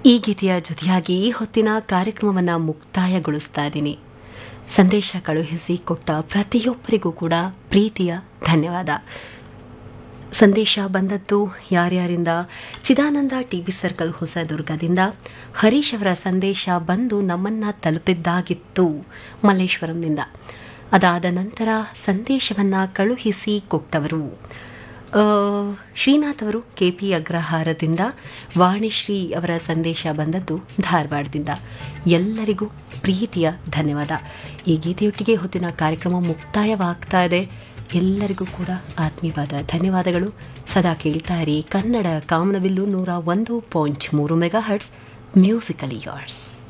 ಈ ಗೀತೆಯ ಜೊತೆಯಾಗಿ ಈ ಹೊತ್ತಿನ ಕಾರ್ಯಕ್ರಮವನ್ನು ಮುಕ್ತಾಯಗೊಳಿಸ್ತಾ ಇದ್ದೀನಿ. ಸಂದೇಶ ಕಳುಹಿಸಿ ಕೊಟ್ಟ ಪ್ರತಿಯೊಬ್ಬರಿಗೂ ಕೂಡ ಪ್ರೀತಿಯ ಧನ್ಯವಾದ. ಸಂದೇಶ ಬಂದದ್ದು ಯಾರ್ಯಾರಿಂದ? ಚಿದಾನಂದ ಟಿಬಿ ಸರ್ಕಲ್ ಹೊಸದುರ್ಗದಿಂದ ಹರೀಶ್ ಅವರ ಸಂದೇಶ ಬಂದು ನಮ್ಮನ್ನು ತಲುಪಿದ್ದಾಗಿತ್ತು ಮಲ್ಲೇಶ್ವರಂನಿಂದ. ಅದಾದ ನಂತರ ಸಂದೇಶವನ್ನು ಕಳುಹಿಸಿ ಕೊಟ್ಟವರು ಶ್ರೀನಾಥ್ ಅವರು ಕೆಪಿ ಅಗ್ರಹಾರದಿಂದ. ವಾಣಿಶ್ರೀ ಅವರ ಸಂದೇಶ ಬಂದದ್ದು ಧಾರವಾಡದಿಂದ. ಎಲ್ಲರಿಗೂ ಪ್ರೀತಿಯ ಧನ್ಯವಾದ. ಈ ಗೀತೆಯೊಟ್ಟಿಗೆ ಹೊತ್ತಿನ ಕಾರ್ಯಕ್ರಮ ಮುಕ್ತಾಯವಾಗ್ತಾ ಇದೆ. ಎಲ್ಲರಿಗೂ ಕೂಡ ಆತ್ಮೀಯವಾದ ಧನ್ಯವಾದಗಳು. ಸದಾ ಕೇಳ್ತಾ ಇರಿ ಕನ್ನಡ ಕಾಮನಬಿಲ್ಲು 101.3 ಮೆಗಾಹರ್ಟ್ಸ್ ಮ್ಯೂಸಿಕಲಿ ಯಾರ್ಸ್.